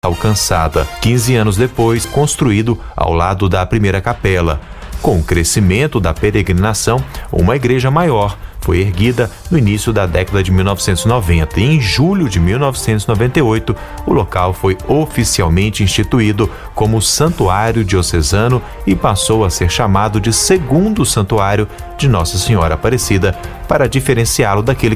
alcançada. 15 anos depois, construído ao lado da primeira capela. Com o crescimento da peregrinação, uma igreja maior foi erguida no início da década de 1990 e em julho de 1998 o local foi oficialmente instituído como Santuário Diocesano e passou a ser chamado de Segundo Santuário de Nossa Senhora Aparecida para diferenciá-lo daquele